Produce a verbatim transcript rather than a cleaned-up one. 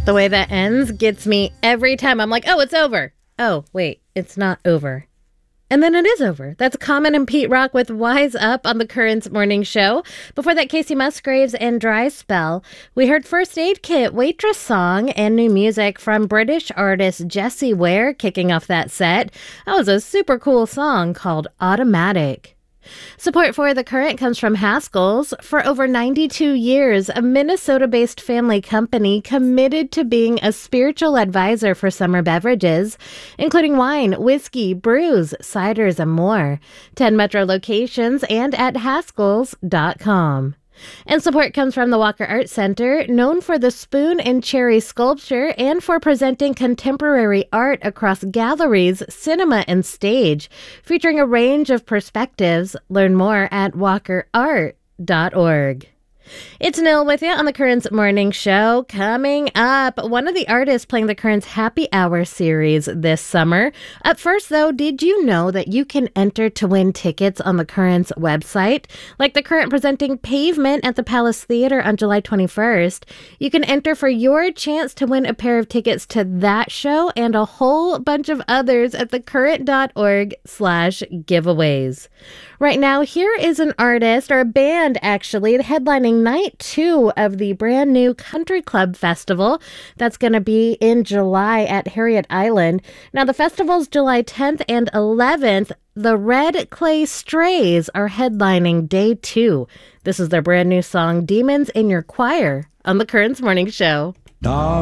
The way that ends gets me every time. I'm like, oh, it's over. Oh, wait, it's not over. And then it is over. That's Common and Pete Rock with Wise Up on the Currents Morning Show. Before that, Casey Musgraves and Dry Spell. We heard First Aid Kit, Waitress Song, and new music from British artist Jessie Ware kicking off that set. That was a super cool song called Automatic. Support for The Current comes from Haskell's. For over ninety-two years, a Minnesota-based family company committed to being a spiritual advisor for summer beverages, including wine, whiskey, brews, ciders, and more. ten Metro locations and at haskells dot com. And support comes from the Walker Art Center, known for the spoon and cherry sculpture and for presenting contemporary art across galleries, cinema, and stage, featuring a range of perspectives. Learn more at walker art dot org. It's Nil with you on the Currents Morning Show. Coming up, one of the artists playing the Currents Happy Hour series this summer. Up first, though, did you know that you can enter to win tickets on the Currents website? Like the Current presenting Pavement at the Palace Theater on July twenty-first. You can enter for your chance to win a pair of tickets to that show and a whole bunch of others at thecurrent.org slash giveaways. Right now, here is an artist, or a band actually, headlining night two of the brand new Country Club Festival. That's going to be in July at Harriet Island. Now, the festival's July tenth and eleventh. The Red Clay Strays are headlining day two. This is their brand new song, Demons in Your Choir, on the Currents Morning Show.